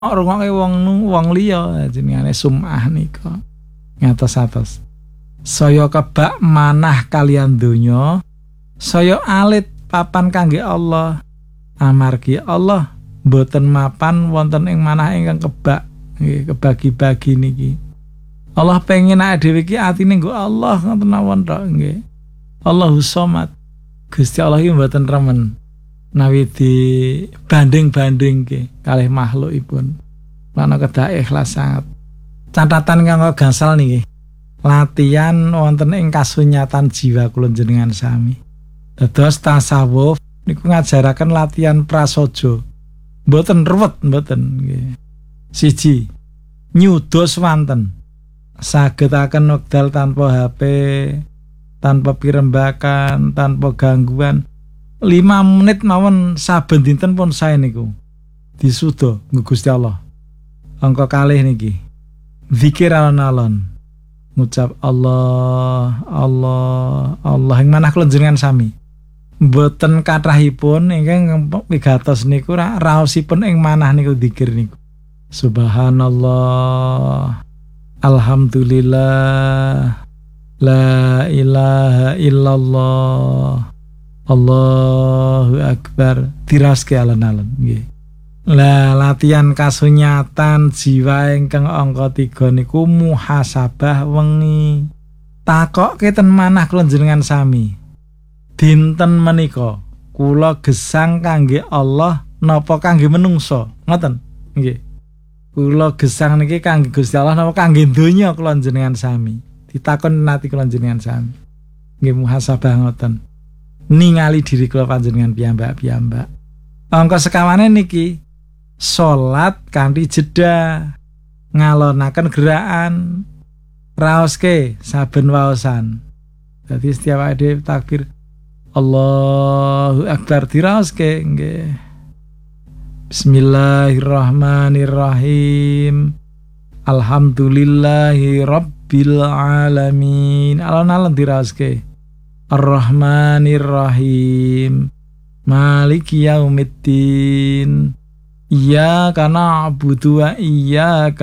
rungokke wong liya jenengane sum'ah nika ngatos-atos. Saya kebak manah kalian donya, saya alit papan kangge Allah. Amargi Allah mboten mapan wonten ing manah ingkang kebak nggih kebagi-bagi niki. Allah pengen awake dhewe iki atine nggo Allah ngoten mawon tok nggih. Allahus Somad. Gusti Allah iki mboten remen nawi di banding-bandingke kalih makhlukipun. Lan kedah ikhlas sanget. Catatan kanggo gangsal niki. Latihan wonten ing kasunyatan jiwa kula jenengan sami. Dados tasawuf niku ngajaraken latihan prasaja. Mboten ruwet mboten nggih. Siji, nyuda swanten. Sagetaken wekdal tanpa HP, tanpa pirembakan, tanpa gangguan. 5 menit mawon saben dinten pun sae niku. Disuda nggo Gusti Allah. Angka kalih niki. Zikir alon-alon. Ngucap Allah, Allah, Allah ing manah kula jenengan sami. Mboten kathahipun ingkang wigatos niku raosipun ing manah niku zikir niku. Subhanallah. Alhamdulillah. La ilaha illallah. Allahu akbar. Diraoske alon-alon nggih. Lah latihan kasunyatan jiwa ingkang angka 3 niku muhasabah wengi. Takokke ten manah kula jenengan sami. Dinten menika kula gesang kangge Allah napa kangge menungso? Ngoten. Nggih. Kula gesang niki kangge Gusti Allah napa kangge donya kula jenengan sami. Ditakon nati kula jenengan sami. Nggih muhasabah ngoten. Ningali diri kula panjenengan piyambak-piyambak. Angka sekawane niki salat kanthi jeda, ngalonaken gerakan, raoske saben waosan. Dadi setiap ade takbir Allahu akbar diraoske nggih. Bismillahirrahmanirrahim. Alhamdulillahi rabbil alamin. Alon-alon diraoske. Ar-Rahmanir-Rahim. Maliki yaumiddin. Iyyaka na'budu wa iyyaka